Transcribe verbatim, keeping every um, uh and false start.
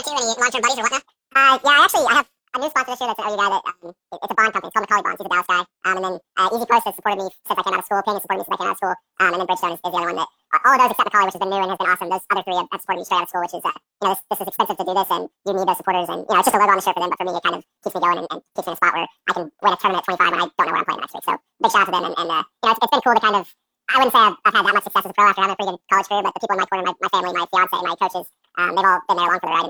too? Any long-term buddies or whatnot? Uh, yeah, actually, I have a new sponsor this year that's an O U guy that, um, it, it's a bond company. It's called Macaulay Bonds. He's a Dallas guy. Um, and then, uh, Easy Post has supported me since I came out of school. Ping has supported me since I came out of school. Um, and then Bridgestone is, is the other one that, uh, all of those except Macaulay, which has been new and has been awesome. Those other three have, have supported me straight out of school, which is, uh, you know, this, this is expensive to do this, and you need those supporters, and, you know, it's just a logo on the shirt for them, but for me, it kind of keeps me going and, and keeps me in a spot where I can win a tournament at twenty-five when I don't know where I'm playing next week. So, big shout out to them, and, and uh, you know, it's, it's been cool to kind of, I wouldn't say I've, I've had that much success as a pro after having a pretty good college career, but the people in my corner, my, my family, my fiance, my coaches, um, they've all been there along for the ride.